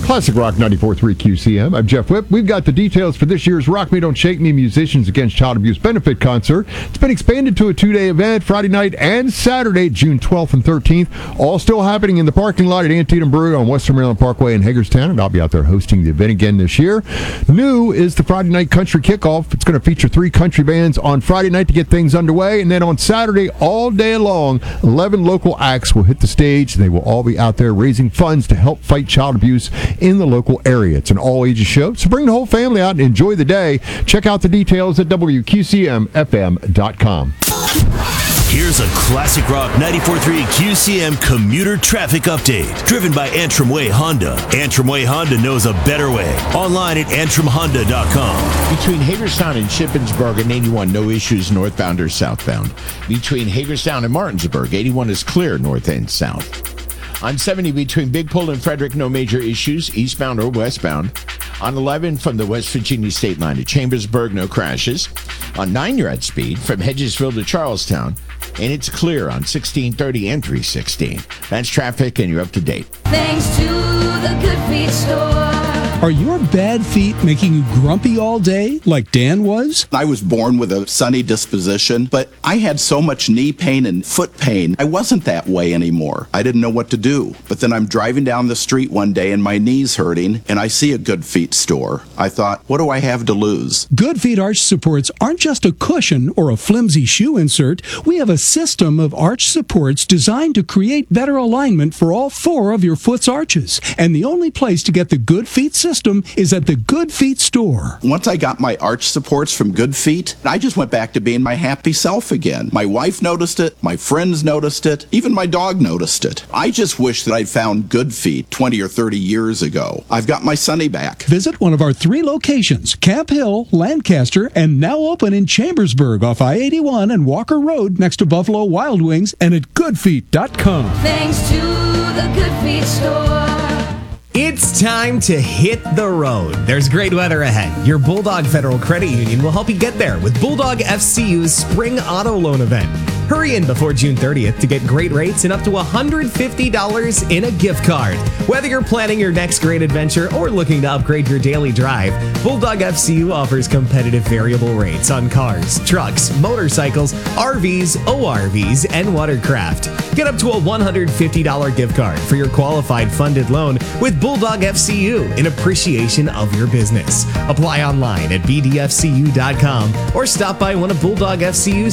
Classic Rock 94.3 QCM. I'm Jeff Whip. We've got the details for this year's Rock Me Don't Shake Me Musicians Against Child Abuse benefit concert. It's been expanded to a 2-day event, Friday night and Saturday, June 12th and 13th. All still happening in the parking lot at Antietam Brewery on Western Maryland Parkway in Hagerstown, and I'll be out there hosting the event again this year. New is the Friday night country kickoff. It's going to feature 3 country bands on Friday night to get things underway, and then on Saturday, all day long, 11 local acts will hit the stage. They will all be out there raising funds to help fight child abuse in the local area. It's an all-ages show, so bring the whole family out and enjoy the day. Check out the details at WQCMFM.com. Here's a Classic Rock 94.3 QCM commuter traffic update. Driven by Antrim Way Honda. Antrim Way Honda knows a better way. Online at AntrimHonda.com. Between Hagerstown and Shippensburg and 81, no issues northbound or southbound. Between Hagerstown and Martinsburg, 81 is clear north and south. On 70 between Big Pole and Frederick, no major issues, eastbound or westbound. On 11 from the West Virginia state line to Chambersburg, no crashes. On 9, you're at speed from Hedgesville to Charlestown, and it's clear on 1630 and 316. That's traffic, and you're up to date. Thanks to the Good Feet store. Are your bad feet making you grumpy all day, like Dan was? I was born with a sunny disposition, but I had so much knee pain and foot pain, I wasn't that way anymore. I didn't know what to do. But then I'm driving down the street one day and my knee's hurting, and I see a Good Feet store. I thought, what do I have to lose? Good Feet arch supports aren't just a cushion or a flimsy shoe insert. We have a system of arch supports designed to create better alignment for all 4 of your foot's arches. And the only place to get the Good Feet system is at the Good Feet store. Once I got my arch supports from Good Feet, I just went back to being my happy self again. My wife noticed it, my friends noticed it, even my dog noticed it. I just wish that I'd found Good Feet 20 or 30 years ago. I've got my Sonny back. Visit one of our 3 locations, Camp Hill, Lancaster, and now open in Chambersburg off I-81 and Walker Road next to Buffalo Wild Wings, and at goodfeet.com. Thanks to the Good Feet store. It's time to hit the road. There's great weather ahead. Your Bulldog Federal Credit Union will help you get there with Bulldog FCU's Spring Auto Loan event. Hurry in before June 30th to get great rates and up to $150 in a gift card. Whether you're planning your next great adventure or looking to upgrade your daily drive, Bulldog FCU offers competitive variable rates on cars, trucks, motorcycles, RVs, ORVs, and watercraft. Get up to a $150 gift card for your qualified funded loan with Bulldog FCU in appreciation of your business. Apply online at bdfcu.com or stop by one of Bulldog FCU's